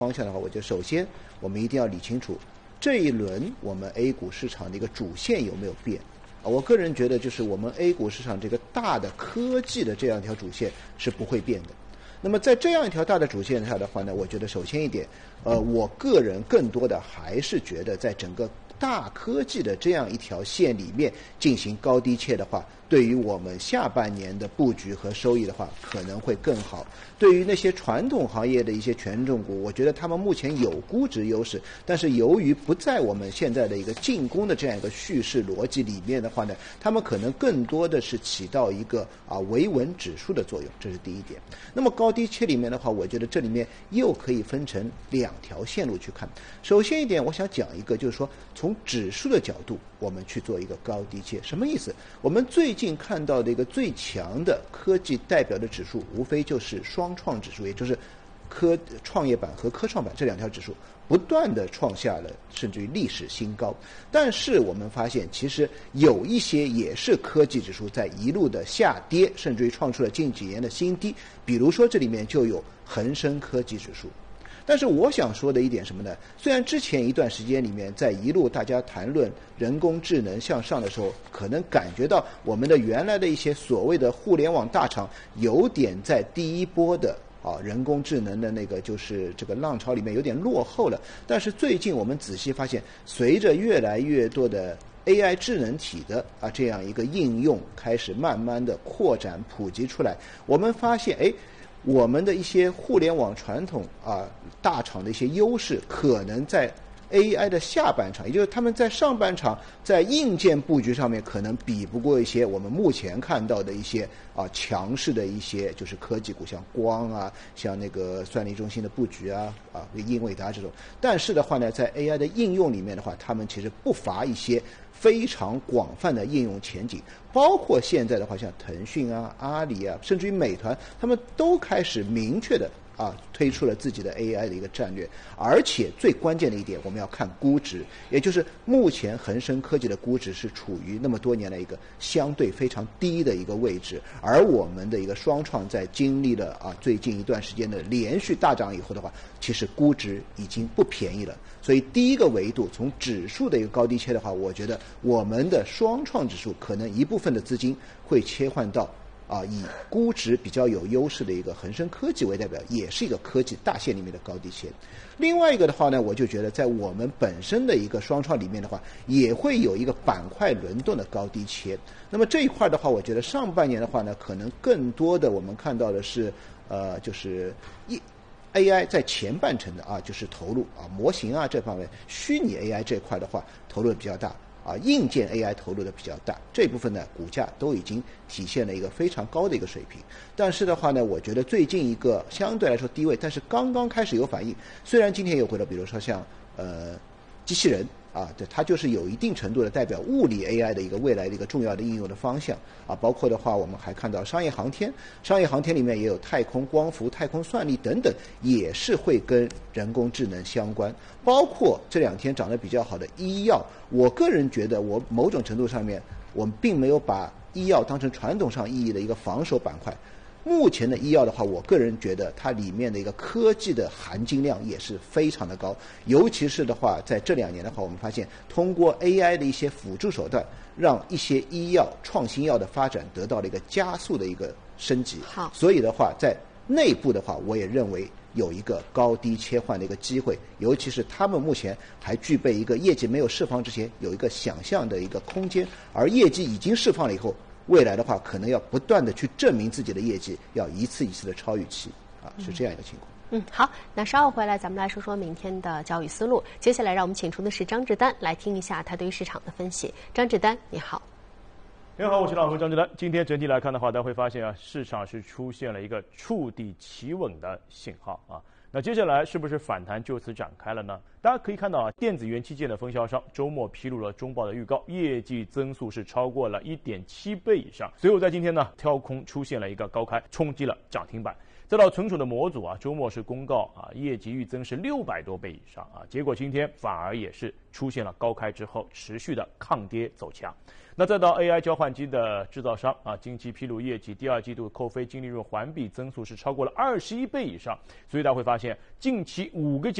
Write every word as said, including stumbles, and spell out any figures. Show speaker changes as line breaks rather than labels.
方向的话，我觉得首先我们一定要理清楚，这一轮我们 A 股市场的一个主线有没有变。我个人觉得，就是我们 A 股市场这个大的科技的这样一条主线是不会变的。那么在这样一条大的主线下的话呢，我觉得首先一点，呃，我个人更多的还是觉得，在整个大科技的这样一条线里面进行高低切的话，对于我们下半年的布局和收益的话，可能会更好。对于那些传统行业的一些权重股，我觉得他们目前有估值优势，但是由于不在我们现在的一个进攻的这样一个叙事逻辑里面的话呢，他们可能更多的是起到一个啊维稳指数的作用，这是第一点。那么高低切里面的话，我觉得这里面又可以分成两条线路去看。首先一点，我想讲一个，就是说从指数的角度，我们去做一个高低切，什么意思？我们最近看到的一个最强的科技代表的指数，无非就是双创指数，也就是科创业板和科创板这两条指数不断的创下了甚至于历史新高。但是我们发现，其实有一些也是科技指数在一路的下跌，甚至于创出了近几年的新低。比如说这里面就有恒生科技指数。但是我想说的一点什么呢？虽然之前一段时间里面，在一路大家谈论人工智能向上的时候，可能感觉到我们的原来的一些所谓的互联网大厂有点在第一波的啊人工智能的那个就是这个浪潮里面有点落后了。但是最近我们仔细发现，随着越来越多的 A I 智能体的啊这样一个应用开始慢慢的扩展普及出来，我们发现哎。我们的一些互联网传统啊大厂的一些优势，可能在 A I 的下半场，也就是他们在上半场在硬件布局上面可能比不过一些我们目前看到的一些啊强势的一些就是科技股，像光啊，像那个算力中心的布局啊啊英伟达这种。但是的话呢，在 A I 的应用里面的话，他们其实不乏一些非常广泛的应用前景，包括现在的话，像腾讯啊、阿里啊，甚至于美团，他们都开始明确的啊推出了自己的 A I 的一个战略。而且最关键的一点，我们要看估值，也就是目前恒生科技的估值是处于那么多年来一个相对非常低的一个位置，而我们的一个双创在经历了啊最近一段时间的连续大涨以后的话，其实估值已经不便宜了。所以第一个维度，从指数的一个高低切的话，我觉得我们的双创指数可能一部分的资金会切换到啊以估值比较有优势的一个恒生科技为代表，也是一个科技大线里面的高低切。另外一个的话呢，我就觉得在我们本身的一个双创里面的话，也会有一个板块轮动的高低切。那么这一块的话，我觉得上半年的话呢，可能更多的我们看到的是呃就是一A I 在前半程的啊，就是投入啊模型啊这方面，虚拟 A I 这块的话投入的比较大啊，硬件 A I 投入的比较大，这部分呢股价都已经体现了一个非常高的一个水平。但是的话呢，我觉得最近一个相对来说低位，但是刚刚开始有反应。虽然今天有回到，比如说像呃机器人。啊，对，它就是有一定程度的代表物理 A I 的一个未来的一个重要的应用的方向啊，包括的话，我们还看到商业航天，商业航天里面也有太空光伏、太空算力等等，也是会跟人工智能相关。包括这两天涨得比较好的医药，我个人觉得，我某种程度上面，我们并没有把医药当成传统上意义的一个防守板块。目前的医药的话，我个人觉得它里面的一个科技的含金量也是非常的高，尤其是的话，在这两年的话，我们发现通过 A I 的一些辅助手段，让一些医药创新药的发展得到了一个加速的一个升级。
好，
所以的话，在内部的话，我也认为有一个高低切换的一个机会，尤其是他们目前还具备一个业绩没有释放之前有一个想象的一个空间，而业绩已经释放了以后。未来的话，可能要不断的去证明自己的业绩，要一次一次的超预期，啊，是这样一个情况。
嗯，好，那稍后回来咱们来说说明天的交易思路。接下来让我们请出的是张志丹来听一下他对于市场的分析。张志丹，你好。
你好，我是老胡张志丹。今天整体来看的话，大家会发现啊，市场是出现了一个触底企稳的信号啊。那接下来是不是反弹就此展开了呢？大家可以看到啊，电子元器件的分销商周末披露了中报的预告，业绩增速是超过了 一点七倍以上。随后在今天呢，跳空出现了一个高开，冲击了涨停板。 再到存储的模组啊，周末是公告啊，业绩预增是六百多倍以上啊，结果今天反而也是出现了高开之后持续的抗跌走强。那再到 A I 交换机的制造商啊，近期披露业绩，第二季度扣非净利润环比增速是超过了二十一倍以上，所以大家会发现近期五个